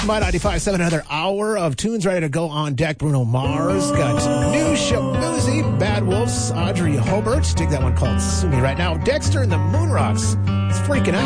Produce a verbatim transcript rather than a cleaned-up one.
My ninety-five point seven, another hour of tunes ready to go on deck. Bruno Mars got new Shabuzi, Bad Wolves, Audrey Hobart. Dig that one called Sumi right now. Dexter and the Moon Rocks. It's freaking out.